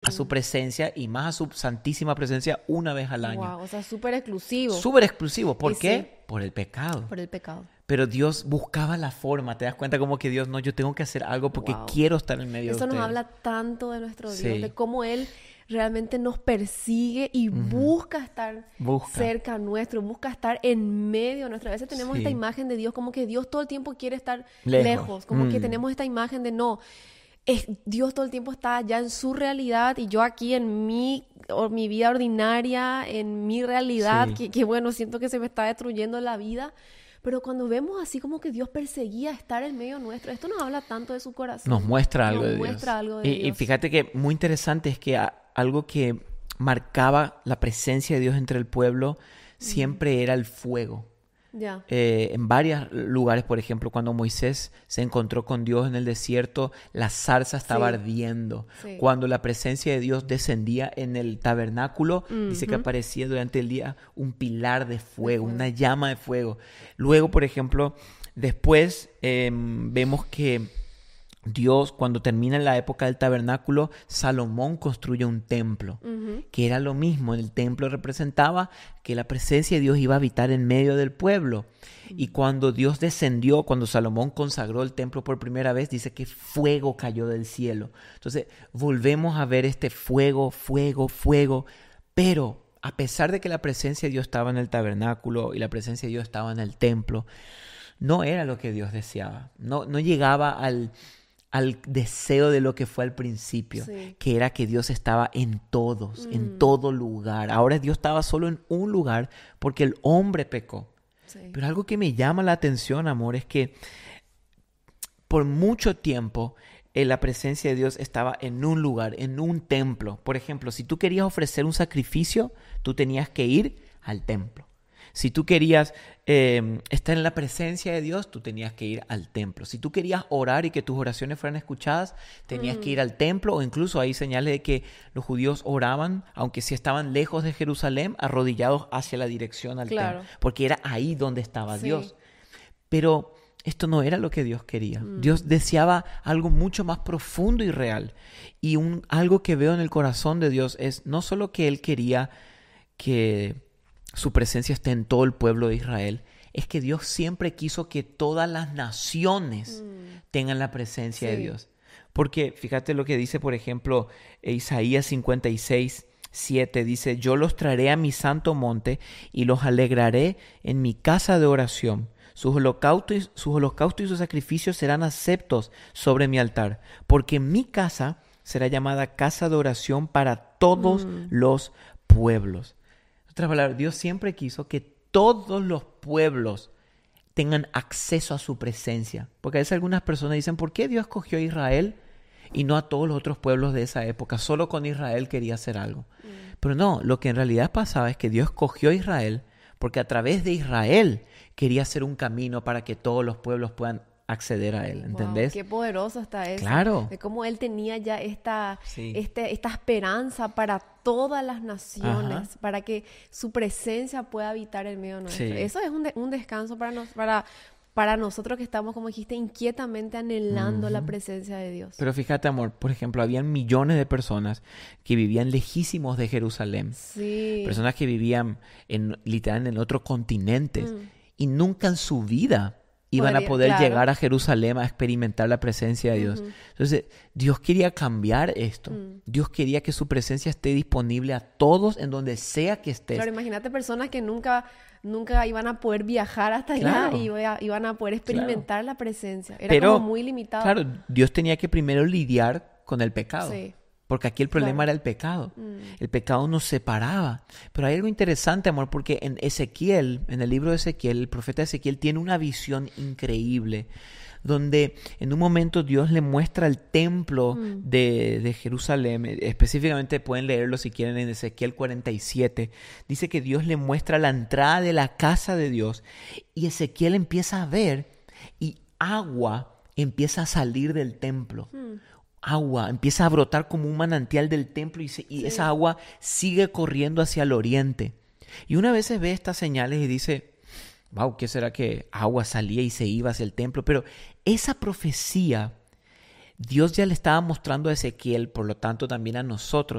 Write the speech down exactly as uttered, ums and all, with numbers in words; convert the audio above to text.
a su presencia y más a su santísima presencia una vez al año. Wow, o sea, súper exclusivo. Súper exclusivo. ¿Por Y qué? sí. Por el pecado. Por el pecado. Pero Dios buscaba la forma. ¿Te das cuenta como que Dios, no, yo tengo que hacer algo porque Wow. quiero estar en medio Eso de ustedes? nos habla tanto de nuestro Dios, Sí. de cómo Él realmente nos persigue y uh-huh. busca estar busca. cerca nuestro, busca estar en medio nuestro. A veces tenemos Sí. esta imagen de Dios como que Dios todo el tiempo quiere estar lejos, lejos como mm. que tenemos esta imagen de no, es, Dios todo el tiempo está allá en su realidad y yo aquí en mi, o mi vida ordinaria, en mi realidad, sí. que, que bueno, siento que se me está destruyendo la vida. Pero cuando vemos así como que Dios perseguía estar en medio nuestro, esto nos habla tanto de su corazón. Nos muestra algo nos de muestra Dios. Algo de y, Dios. Y fíjate que muy interesante es que a, algo que marcaba la presencia de Dios entre el pueblo siempre mm. era el fuego. Yeah. Eh, en varios lugares, por ejemplo, cuando Moisés se encontró con Dios en el desierto, la zarza estaba sí. ardiendo. Sí. Cuando la presencia de Dios descendía en el tabernáculo, uh-huh. dice que aparecía durante el día un pilar de fuego, uh-huh. una llama de fuego. Luego, por ejemplo, después eh, vemos que Dios, cuando termina la época del tabernáculo, Salomón construye un templo, uh-huh. que era lo mismo. El templo representaba que la presencia de Dios iba a habitar en medio del pueblo. Uh-huh. Y cuando Dios descendió, cuando Salomón consagró el templo por primera vez, dice que fuego cayó del cielo. Entonces, volvemos a ver este fuego, fuego, fuego. Pero, a pesar de que la presencia de Dios estaba en el tabernáculo y la presencia de Dios estaba en el templo, no era lo que Dios deseaba. No, no llegaba al... al deseo de lo que fue al principio, sí. que era que Dios estaba en todos, mm. en todo lugar. Ahora Dios estaba solo en un lugar porque el hombre pecó. Sí. Pero algo que me llama la atención, amor, es que por mucho tiempo eh, la presencia de Dios estaba en un lugar, en un templo. Por ejemplo, si tú querías ofrecer un sacrificio, tú tenías que ir al templo. Si tú querías eh, estar en la presencia de Dios, tú tenías que ir al templo. Si tú querías orar y que tus oraciones fueran escuchadas, tenías mm. que ir al templo. O incluso hay señales de que los judíos oraban, aunque sí estaban lejos de Jerusalén, arrodillados hacia la dirección al claro. templo. Porque era ahí donde estaba sí. Dios. Pero esto no era lo que Dios quería. Mm. Dios deseaba algo mucho más profundo y real. Y un, algo que veo en el corazón de Dios es no solo que Él quería que su presencia esté en todo el pueblo de Israel, es que Dios siempre quiso que todas las naciones mm. tengan la presencia sí. de Dios. Porque fíjate lo que dice, por ejemplo, Isaías cincuenta y seis, siete, dice: yo los traeré a mi santo monte y los alegraré en mi casa de oración. Sus holocaustos, sus holocaustos y sus sacrificios serán aceptos sobre mi altar, porque mi casa será llamada casa de oración para todos mm. los pueblos. Otra palabra, Dios siempre quiso que todos los pueblos tengan acceso a su presencia. Porque a veces algunas personas dicen, ¿por qué Dios escogió a Israel y no a todos los otros pueblos de esa época? Solo con Israel quería hacer algo. Mm. Pero no, lo que en realidad pasaba es que Dios escogió a Israel porque a través de Israel quería hacer un camino para que todos los pueblos puedan acceder a Él, ¿entendés? Wow, qué poderoso está eso. Claro. De cómo Él tenía ya esta, sí. este, esta esperanza para todas las naciones, Ajá. para que su presencia pueda habitar en medio nuestro. Sí. Eso es un, de, un descanso para, nos, para, para nosotros que estamos, como dijiste, inquietamente anhelando uh-huh. la presencia de Dios. Pero fíjate, amor, por ejemplo, habían millones de personas que vivían lejísimos de Jerusalén. Sí. Personas que vivían en, literalmente en otros continentes mm. y nunca en su vida iban Podría, a poder claro. llegar a Jerusalén a experimentar la presencia de Dios. Uh-huh. Entonces, Dios quería cambiar esto. Uh-huh. Dios quería que su presencia esté disponible a todos en donde sea que estés. Claro, imagínate personas que nunca, nunca iban a poder viajar hasta allá claro. y iban a poder experimentar claro. la presencia. Era Pero, como muy limitado. Claro, Dios tenía que primero lidiar con el pecado. Sí. Porque aquí el problema claro. era el pecado. Mm. El pecado nos separaba. Pero hay algo interesante, amor, porque en Ezequiel, en el libro de Ezequiel, el profeta Ezequiel tiene una visión increíble, donde en un momento Dios le muestra el templo mm. de, de Jerusalén. Específicamente pueden leerlo si quieren en Ezequiel cuarenta y siete. Dice que Dios le muestra la entrada de la casa de Dios y Ezequiel empieza a ver y agua empieza a salir del templo. Mm. Agua empieza a brotar como un manantial del templo y, se, y sí. esa agua sigue corriendo hacia el oriente. Y una vez ve estas señales y dice, wow, ¿qué será que agua salía y se iba hacia el templo? Pero esa profecía Dios ya le estaba mostrando a Ezequiel, por lo tanto también a nosotros,